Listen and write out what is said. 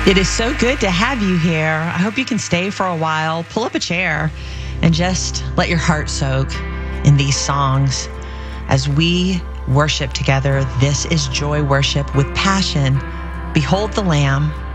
It is so good to have you here. I hope you can stay for a while. Pull up a chair and just let your heart soak in these songs as we worship together. This is Joy Worship with Passion. Behold the Lamb.